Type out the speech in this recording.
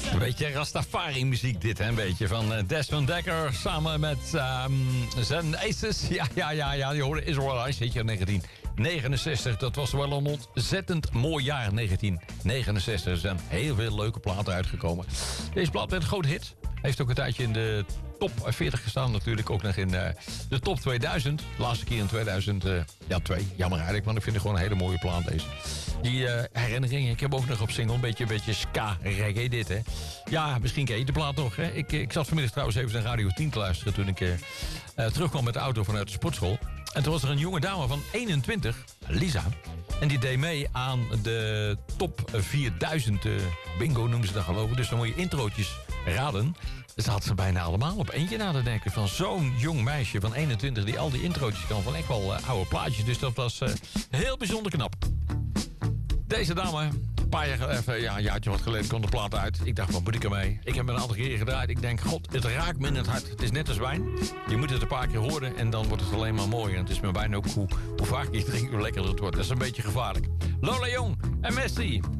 Een beetje Rastafari-muziek dit, hè? Een beetje van Desmond Dekker samen met zijn Aces. Ja, die hoorde Israel Ice, weet je, 1969. Dat was wel een ontzettend mooi jaar, 1969. Er zijn heel veel leuke platen uitgekomen. Deze plaat werd een groot hit. Heeft ook een tijdje in de top 40 gestaan. Natuurlijk ook nog in de top 2000. De laatste keer in 2002. Jammer eigenlijk, want ik vind het gewoon een hele mooie plaat deze. Die herinneringen. Ik heb ook nog op single een beetje ska-reggae dit, hè. Ja, misschien ken je de plaat nog, hè. Ik zat vanmiddag trouwens even naar Radio 10 te luisteren toen ik terugkwam met de auto vanuit de sportschool. En toen was er een jonge dame van 21, Lisa. En die deed mee aan de top 4000 bingo, noemen ze dat geloof ik. Dus dan moet je introotjes raden. Dus had ze bijna allemaal op eentje na te denken. Van zo'n jong meisje van 21 die al die introotjes kan. Van echt wel oude plaatjes. Dus dat was heel bijzonder knap. Deze dame, een paar jaar, een jaartje wat geleden, kwam de plaat uit. Ik dacht, wat moet ik ermee? Ik heb hem een aantal keren gedraaid. Ik denk, god, het raakt me in het hart. Het is net als wijn. Je moet het een paar keer horen en dan wordt het alleen maar mooier. En het is met wijn ook hoe vaak je drinkt, hoe lekkerder het wordt. Dat is een beetje gevaarlijk. Lola Jong en Messi.